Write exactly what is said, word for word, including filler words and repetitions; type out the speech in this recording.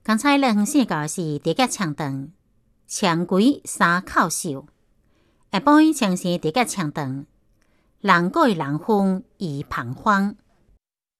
刚才咱分享到是地脚长长，长规三口秀。下晡长生地脚长长，人贵人风易彷徨。